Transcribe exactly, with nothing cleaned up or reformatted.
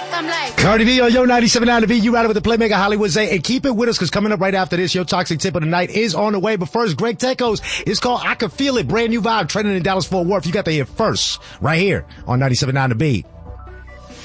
Cardi B on Yo ninety-seven point nine The Beat. You ride it with the Playmaker Hollywood Zay. And keep it with us because coming up right after this, your toxic tip of the night is on the way. But first, Greg Tecos. It's called I Can Feel It. Brand new vibe trending in Dallas Fort Worth. You got to hear first right here on ninety-seven point nine The Beat.